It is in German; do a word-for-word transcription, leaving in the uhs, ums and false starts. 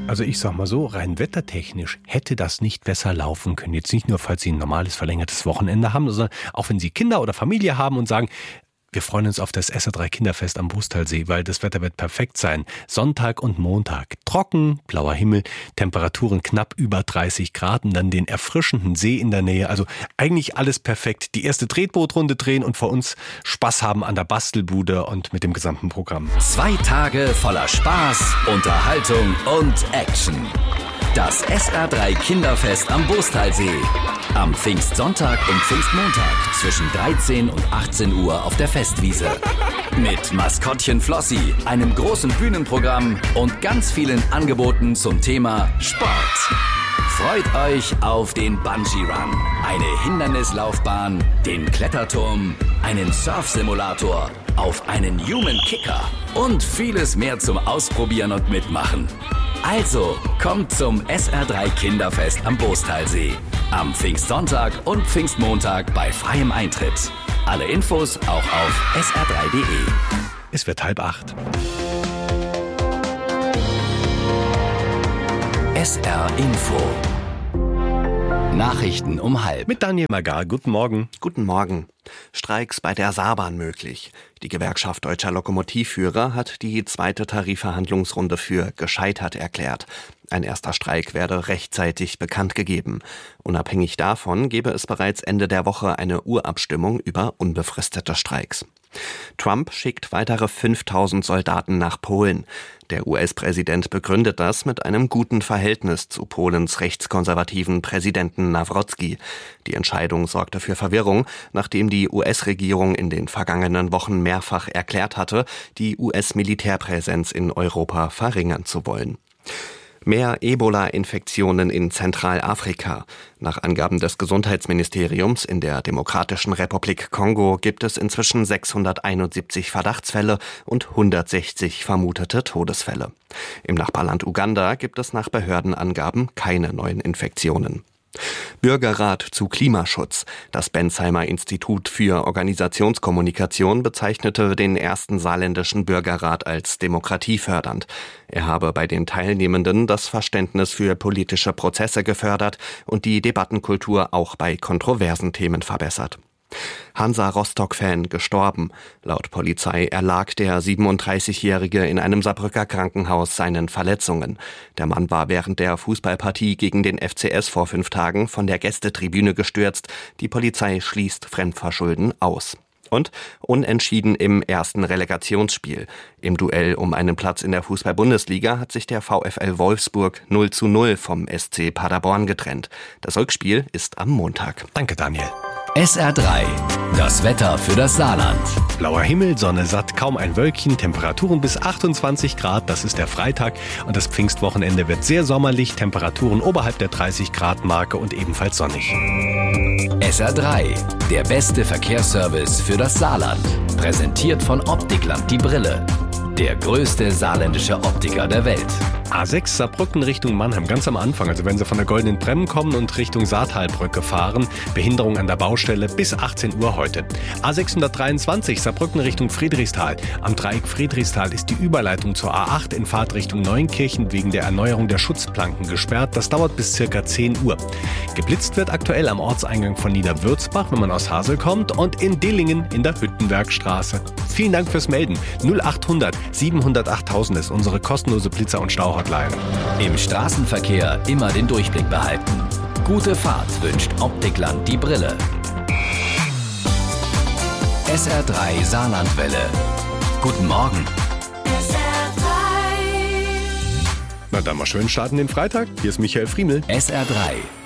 Also ich sag mal so, rein wettertechnisch hätte das nicht besser laufen können. Jetzt nicht nur, falls Sie ein normales verlängertes Wochenende haben, sondern auch wenn Sie Kinder oder Familie haben und sagen, wir freuen uns auf das S R drei Kinderfest am Bußtalsee, weil das Wetter wird perfekt sein. Sonntag und Montag. Trocken, blauer Himmel, Temperaturen knapp über dreißig Grad und dann den erfrischenden See in der Nähe. Also eigentlich alles perfekt. Die erste Tretbootrunde drehen und vor uns Spaß haben an der Bastelbude und mit dem gesamten Programm. Zwei Tage voller Spaß, Unterhaltung und Action. Das S R drei Kinderfest am Bußtalsee. Am Pfingstsonntag und Pfingstmontag zwischen dreizehn und achtzehn Uhr auf der Festwiese. Mit Maskottchen Flossi, einem großen Bühnenprogramm und ganz vielen Angeboten zum Thema Sport. Freut euch auf den Bungee Run, eine Hindernislaufbahn, den Kletterturm, einen Surfsimulator, auf einen Human Kicker und vieles mehr zum Ausprobieren und Mitmachen. Also, kommt zum S R drei Kinderfest am Bußtalsee. Am Pfingstsonntag und Pfingstmontag bei freiem Eintritt. Alle Infos auch auf S R drei punkt de. Es wird halb acht. S R Info. Nachrichten um halb. Mit Daniel Magar. Guten Morgen. Guten Morgen. Streiks bei der Saarbahn möglich. Die Gewerkschaft Deutscher Lokomotivführer hat die zweite Tarifverhandlungsrunde für gescheitert erklärt. Ein erster Streik werde rechtzeitig bekannt gegeben. Unabhängig davon gebe es bereits Ende der Woche eine Urabstimmung über unbefristete Streiks. Trump schickt weitere fünftausend Soldaten nach Polen. Der U S-Präsident begründet das mit einem guten Verhältnis zu Polens rechtskonservativen Präsidenten Nawrocki. Die Entscheidung sorgte für Verwirrung, nachdem die U S-Regierung in den vergangenen Wochen mehrfach erklärt hatte, die U S-Militärpräsenz in Europa verringern zu wollen. Mehr Ebola-Infektionen in Zentralafrika. Nach Angaben des Gesundheitsministeriums in der Demokratischen Republik Kongo gibt es inzwischen sechshunderteinundsiebzig Verdachtsfälle und hundertsechzig vermutete Todesfälle. Im Nachbarland Uganda gibt es nach Behördenangaben keine neuen Infektionen. Bürgerrat zu Klimaschutz. Das Bensheimer Institut für Organisationskommunikation bezeichnete den ersten saarländischen Bürgerrat als demokratiefördernd. Er habe bei den Teilnehmenden das Verständnis für politische Prozesse gefördert und die Debattenkultur auch bei kontroversen Themen verbessert. Hansa-Rostock-Fan gestorben. Laut Polizei erlag der siebenunddreißigjährige in einem Saarbrücker Krankenhaus seinen Verletzungen. Der Mann war während der Fußballpartie gegen den F C S vor fünf Tagen von der Gästetribüne gestürzt. Die Polizei schließt Fremdverschulden aus. Und unentschieden im ersten Relegationsspiel. Im Duell um einen Platz in der Fußball-Bundesliga hat sich der VfL Wolfsburg null zu null vom S C Paderborn getrennt. Das Rückspiel ist am Montag. Danke, Daniel. S R drei. Das Wetter für das Saarland. Blauer Himmel, Sonne satt, kaum ein Wölkchen, Temperaturen bis achtundzwanzig Grad, das ist der Freitag und das Pfingstwochenende wird sehr sommerlich, Temperaturen oberhalb der dreißig Grad Marke und ebenfalls sonnig. S R drei, der beste Verkehrsservice für das Saarland. Präsentiert von Optikland die Brille. Der größte saarländische Optiker der Welt. A sechs Saarbrücken Richtung Mannheim, ganz am Anfang, also wenn Sie von der Goldenen Bremm kommen und Richtung Saartalbrücke fahren, Behinderung an der Baustelle bis achtzehn Uhr heute. A sechshundertdreiundzwanzig Saarbrücken Richtung Friedrichsthal. Am Dreieck Friedrichsthal ist die Überleitung zur A acht in Fahrtrichtung Neunkirchen wegen der Erneuerung der Schutzplanken gesperrt. Das dauert bis circa zehn Uhr. Geblitzt wird aktuell am Ortseingang von Niederwürzbach, wenn man aus Hasel kommt, und in Dillingen in der Hüttenbergstraße. Vielen Dank fürs Melden. null achthundert siebenhundertacht tausend ist unsere kostenlose Blitzer- und Stauhotline. Im Straßenverkehr immer den Durchblick behalten. Gute Fahrt wünscht Optikland die Brille. S R drei Saarlandwelle. Guten Morgen. S R drei. Na dann mal schön starten den Freitag. Hier ist Michael Friemel. S R drei.